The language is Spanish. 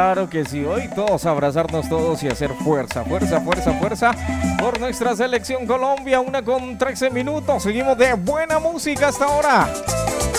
Claro que sí, hoy todos abrazarnos todos y hacer fuerza, fuerza, fuerza, fuerza por nuestra selección Colombia, 1:13. Seguimos de buena música hasta ahora.